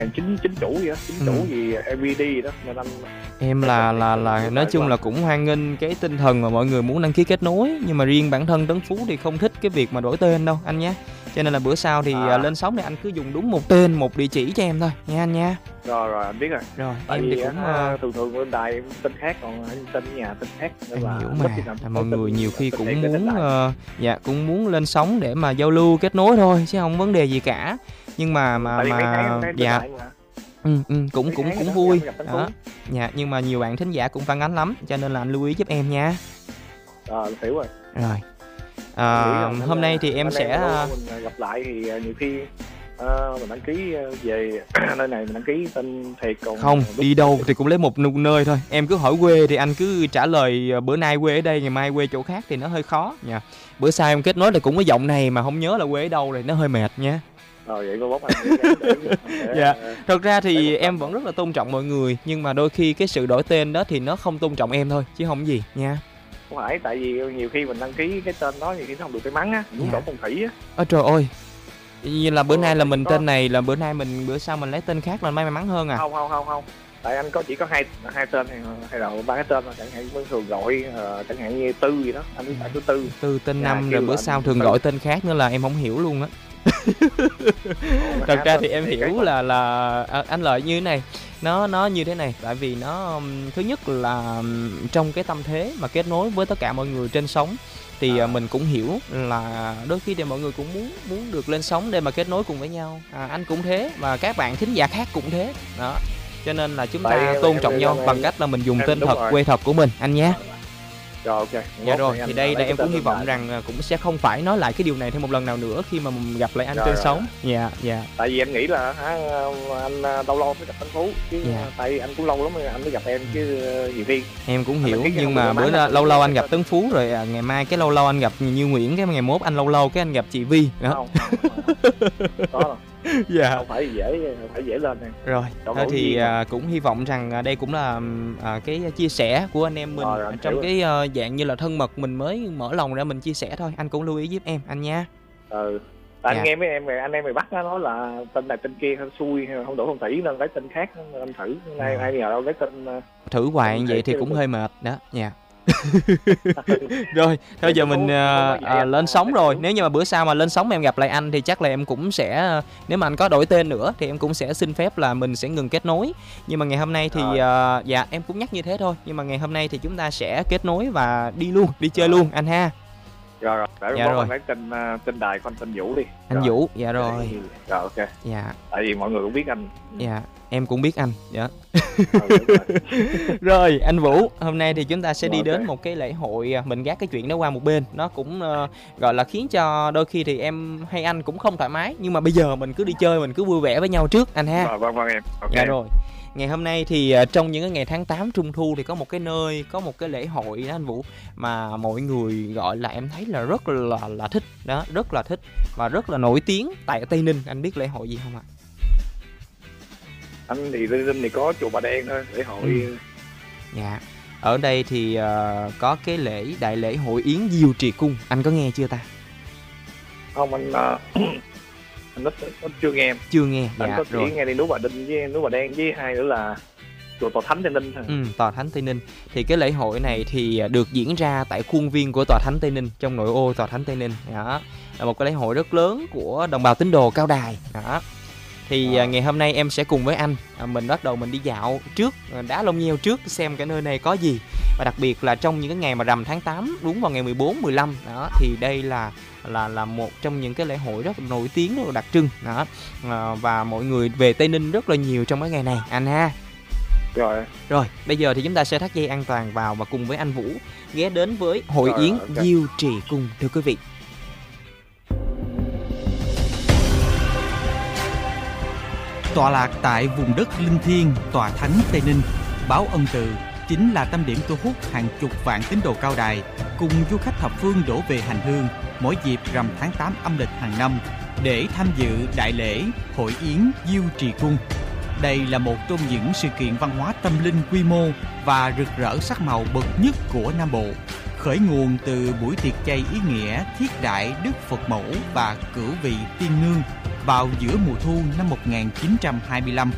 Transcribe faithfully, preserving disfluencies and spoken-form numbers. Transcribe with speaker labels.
Speaker 1: chính chính chủ gì đó, chính chủ
Speaker 2: Ừ.
Speaker 1: gì em vê đê gì đó nên anh
Speaker 2: Em
Speaker 1: em
Speaker 2: là
Speaker 1: cảm thấy
Speaker 2: là
Speaker 1: là
Speaker 2: là
Speaker 1: tuyệt
Speaker 2: nói
Speaker 1: vời
Speaker 2: chung
Speaker 1: quá.
Speaker 2: là cũng hoan nghênh cái tinh thần mà mọi người muốn đăng ký kết nối, nhưng mà riêng bản thân Tấn Phú thì không thích cái việc mà đổi tên đâu anh nhé. Cho nên là bữa sau thì à,
Speaker 1: À,
Speaker 2: lên sóng thì anh cứ dùng đúng một tên, một địa chỉ cho em thôi nha anh nha.
Speaker 1: rồi rồi anh biết rồi.
Speaker 2: Rồi
Speaker 1: Tại
Speaker 2: em
Speaker 1: vì
Speaker 2: thì cũng
Speaker 1: á,
Speaker 2: ờ,
Speaker 1: thường thường bên đài tên khác còn tên nhà tên khác nên
Speaker 2: em
Speaker 1: là
Speaker 2: hiểu
Speaker 1: rất
Speaker 2: mà,
Speaker 1: khi nào
Speaker 2: là
Speaker 1: có
Speaker 2: mọi
Speaker 1: tên
Speaker 2: người nhiều khi
Speaker 1: tên
Speaker 2: cũng
Speaker 1: thiệt để tên
Speaker 2: muốn
Speaker 1: đài.
Speaker 2: ờ, dạ cũng muốn lên sóng để mà giao lưu kết nối thôi chứ không vấn đề gì cả. Nhưng mà
Speaker 1: Ừ,
Speaker 2: mà
Speaker 1: tại vì mấy tháng
Speaker 2: mà
Speaker 1: em thấy tên
Speaker 2: dạ
Speaker 1: đài mà.
Speaker 2: ừ, ừ, cũng
Speaker 1: Mấy
Speaker 2: cũng
Speaker 1: tháng rồi
Speaker 2: cũng
Speaker 1: đó
Speaker 2: vui
Speaker 1: gặp gặp Tấn Phú.
Speaker 2: đó. Dạ nhưng mà nhiều bạn thính giả cũng phản ánh lắm, cho nên là anh lưu ý giúp em nha.
Speaker 1: Ờ anh hiểu rồi.
Speaker 2: Rồi
Speaker 1: Anh nghĩ
Speaker 2: à,
Speaker 1: rằng
Speaker 2: hôm nay thì em
Speaker 1: anh
Speaker 2: sẽ
Speaker 1: em lâu mình gặp lại thì ờ, nhiều khi ờ, mình đăng ký ờ, về nơi này mình đăng ký tên thiệt còn
Speaker 2: không
Speaker 1: lúc
Speaker 2: đi đâu thì cũng lấy một nu- nơi thôi. Em cứ hỏi quê thì anh cứ trả lời ờ, bữa nay quê ở đây, ngày mai quê chỗ khác thì nó hơi khó nha. Bữa sau em kết nối thì cũng có giọng này mà không nhớ là quê ở đâu thì nó hơi mệt nha.
Speaker 1: Ờ vậy cô bốc anh để, để, để, để,
Speaker 2: Dạ.
Speaker 1: ờ,
Speaker 2: Thật ra
Speaker 1: để
Speaker 2: thì
Speaker 1: một
Speaker 2: em
Speaker 1: lần
Speaker 2: vẫn rất là tôn trọng mọi người, nhưng mà đôi khi cái sự đổi tên đó thì nó không tôn trọng em thôi chứ không gì nha.
Speaker 1: không phải tại vì nhiều khi mình đăng ký cái tên đó thì khi nó không được may mắn á mình muốn
Speaker 2: Dạ.
Speaker 1: đổi phong thủy á.
Speaker 2: Ôi trời ơi, như là bữa
Speaker 1: Ờ,
Speaker 2: nay là
Speaker 1: tại vì
Speaker 2: mình
Speaker 1: có-
Speaker 2: tên này, là bữa nay mình bữa sau mình lấy tên khác là may mắn hơn à.
Speaker 1: không không không không tại anh có chỉ có hai hai tên hay hay là ba cái tên mà chẳng hạn mới thường gọi ờ, chẳng hạn như Tư gì đó anh biết tại thứ Tư.
Speaker 2: Từ tên
Speaker 1: Dạ,
Speaker 2: năm
Speaker 1: kêu
Speaker 2: rồi bữa
Speaker 1: là
Speaker 2: sau thường
Speaker 1: Tư.
Speaker 2: gọi tên khác nữa là em không hiểu luôn á. Thật ra thì em hiểu là là à, anh Lợi như thế này, nó nó như thế này, tại vì nó um, thứ nhất là um, trong cái tâm thế mà kết nối với tất cả mọi người trên sóng thì
Speaker 1: À.
Speaker 2: à, mình cũng hiểu là đôi khi thì mọi người cũng muốn muốn được lên sóng để mà kết nối cùng với nhau. À, anh cũng thế và các bạn thính giả khác cũng thế đó, cho nên là chúng
Speaker 1: Tại
Speaker 2: ta
Speaker 1: em-
Speaker 2: tôn
Speaker 1: em-
Speaker 2: trọng
Speaker 1: em-
Speaker 2: nhau
Speaker 1: em-
Speaker 2: bằng cách là mình dùng
Speaker 1: em
Speaker 2: tên
Speaker 1: đúng
Speaker 2: thật,
Speaker 1: rồi.
Speaker 2: quê thật của mình anh nhé.
Speaker 1: Rồi ok.
Speaker 2: Dạ
Speaker 1: Mốt
Speaker 2: rồi,
Speaker 1: anh
Speaker 2: thì đây
Speaker 1: lấy
Speaker 2: là
Speaker 1: cái
Speaker 2: em cũng
Speaker 1: tên
Speaker 2: hy
Speaker 1: lên
Speaker 2: vọng
Speaker 1: đài.
Speaker 2: rằng à, cũng sẽ không phải nói lại cái điều này thêm một lần nào nữa khi mà mình gặp lại anh
Speaker 1: Rồi,
Speaker 2: trên
Speaker 1: rồi,
Speaker 2: sóng. Dạ, dạ.
Speaker 1: Tại vì em nghĩ là hả, anh à, lâu lâu mới gặp Tấn Phú chứ
Speaker 2: Dạ.
Speaker 1: tại vì anh cũng lâu lắm rồi anh mới gặp em chứ ờ, nhiều khi
Speaker 2: Em cũng
Speaker 1: Anh
Speaker 2: hiểu,
Speaker 1: đăng ký cái
Speaker 2: nhưng
Speaker 1: không
Speaker 2: mà
Speaker 1: được
Speaker 2: bữa
Speaker 1: may mắn
Speaker 2: đó,
Speaker 1: là
Speaker 2: lâu
Speaker 1: tự
Speaker 2: lâu
Speaker 1: nhiên
Speaker 2: anh
Speaker 1: cái
Speaker 2: gặp
Speaker 1: tên.
Speaker 2: Tấn Phú rồi à, ngày mai cái lâu lâu anh gặp Như Nguyễn, cái ngày mốt anh lâu lâu cái anh gặp chị Vi đó.
Speaker 1: không, không, không. Đó
Speaker 2: Dạ.
Speaker 1: không phải dễ không phải dễ lên này.
Speaker 2: Rồi,
Speaker 1: Chọn
Speaker 2: thôi
Speaker 1: ngẫu
Speaker 2: thì
Speaker 1: nhiên mà.
Speaker 2: à, cũng hy vọng rằng à, đây cũng là ừm, à, cái chia sẻ của anh em mình
Speaker 1: Rồi, anh
Speaker 2: trong
Speaker 1: hiểu
Speaker 2: cái à, dạng như là thân mật, mình mới mở lòng ra mình chia sẻ thôi. Anh cũng lưu ý giúp em anh nha.
Speaker 1: Ừ. Tại
Speaker 2: Dạ.
Speaker 1: anh nghe mấy em anh em miền Bắc nó nói là tên này tên kia xui không đổi phong thủy nên lấy tên khác anh thử nay
Speaker 2: Ờ.
Speaker 1: ai nhờ đâu lấy tên ờ,
Speaker 2: Thử hoài như
Speaker 1: Em
Speaker 2: vậy
Speaker 1: thấy
Speaker 2: thì
Speaker 1: cái
Speaker 2: cũng
Speaker 1: được.
Speaker 2: hơi mệt đó nha. Rồi, thôi
Speaker 1: Em
Speaker 2: giờ
Speaker 1: cũng
Speaker 2: mình
Speaker 1: không-
Speaker 2: à,
Speaker 1: không có vậy
Speaker 2: à,
Speaker 1: anh,
Speaker 2: lên
Speaker 1: anh
Speaker 2: sóng
Speaker 1: phải
Speaker 2: rồi.
Speaker 1: hiểu.
Speaker 2: Nếu như mà bữa sau mà lên sóng mà em gặp lại anh thì chắc là em cũng sẽ, nếu mà anh có đổi tên nữa thì em cũng sẽ xin phép là mình sẽ ngừng kết nối. Nhưng mà ngày hôm nay thì
Speaker 1: Rồi.
Speaker 2: à, dạ em cũng nhắc như thế thôi. Nhưng mà ngày hôm nay thì chúng ta sẽ kết nối và đi luôn, đi chơi luôn anh ha.
Speaker 1: Rồi rồi, để
Speaker 2: Dạ
Speaker 1: dạ
Speaker 2: rồi.
Speaker 1: anh lấy tên ờ, tên đài con tên Vũ đi.
Speaker 2: Anh
Speaker 1: Rồi.
Speaker 2: Vũ, dạ rồi.
Speaker 1: Rồi ok.
Speaker 2: Dạ,
Speaker 1: Tại vì mọi người cũng biết anh.
Speaker 2: dạ, em cũng biết anh. Dạ.
Speaker 1: Ừ, đúng rồi.
Speaker 2: Rồi anh Vũ, hôm nay thì chúng ta sẽ
Speaker 1: Rồi,
Speaker 2: đi
Speaker 1: ok.
Speaker 2: đến một cái lễ hội, à, mình gác cái chuyện đó qua một bên. Nó cũng ờ, gọi là khiến cho đôi khi thì em hay anh cũng không thoải mái. Nhưng mà bây giờ mình cứ đi chơi, mình cứ vui vẻ với nhau trước anh ha.
Speaker 1: Rồi vâng vâng em. Ok.
Speaker 2: Dạ rồi. Ngày hôm nay thì à, trong những cái ngày tháng tám Trung Thu thì có một cái nơi, có một cái lễ hội đó anh Vũ, mà mọi người gọi là em thấy là rất là là thích đó, rất là thích và rất là nổi tiếng tại Tây Ninh. Anh biết lễ hội gì không ạ?
Speaker 1: Anh thì Tây Ninh thì có chùa Bà Đen thôi, lễ hội
Speaker 2: Ừ. Dạ. Ở đây thì à, có cái lễ đại lễ hội Yến Diêu Trì Cung, anh có nghe chưa ta?
Speaker 1: không anh ờ, anh ít, ít chưa nghe em.
Speaker 2: Chưa nghe.
Speaker 1: Anh
Speaker 2: Dạ
Speaker 1: có chỉ
Speaker 2: rồi.
Speaker 1: nghe đi núi Bà Đinh với núi Bà Đen với hai nữa là chùa Tòa Thánh Tây Ninh thôi.
Speaker 2: Ừ, Tòa Thánh Tây Ninh. Thì cái lễ hội này thì à, được diễn ra tại khuôn viên của Tòa Thánh Tây Ninh, trong nội ô Tòa Thánh Tây Ninh. Đó. Là một cái lễ hội rất lớn của đồng bào tín đồ Cao Đài. Đó. Thì à,
Speaker 1: À.
Speaker 2: ngày hôm nay em sẽ cùng với anh à, mình bắt đầu mình đi dạo trước à, đá Long Nheo trước xem cái nơi này có gì. Và đặc biệt là trong những cái ngày mà rằm tháng tám, đúng vào ngày mười bốn, mười lăm đó, thì đây là là là một trong những cái lễ hội rất nổi tiếng, rất là đặc trưng đó. À, và mọi người về Tây Ninh rất là nhiều trong cái ngày này anh ha.
Speaker 1: Rồi.
Speaker 2: Rồi, bây giờ thì chúng ta sẽ thắt dây an toàn vào và cùng với anh Vũ ghé đến với hội
Speaker 1: Rồi,
Speaker 2: Yến
Speaker 1: ok.
Speaker 2: Diêu Trì Cung thưa quý vị.
Speaker 3: Tọa lạc tại vùng đất linh thiêng Tòa Thánh Tây Ninh, Báo Ân Từ chính là tâm điểm thu hút hàng chục vạn tín đồ Cao Đài cùng du khách thập phương đổ về hành hương mỗi dịp rằm tháng tám âm lịch hàng năm để tham dự đại lễ hội Yến Diêu Trì Cung. Đây là một trong những sự kiện văn hóa tâm linh quy mô và rực rỡ sắc màu bậc nhất của Nam Bộ, khởi nguồn từ buổi tiệc chay ý nghĩa thiết đại Đức Phật Mẫu và Cửu Vị Tiên Nương vào giữa mùa thu năm một nghìn chín trăm hai mươi lăm.